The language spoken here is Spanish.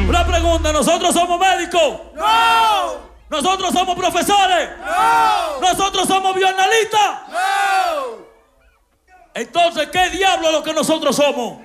Una pregunta, ¿nosotros somos médicos? ¡No! ¿Nosotros somos profesores? ¡No! ¿Nosotros somos bioanalistas? ¡No! Entonces, ¿qué diablo es lo que nosotros somos?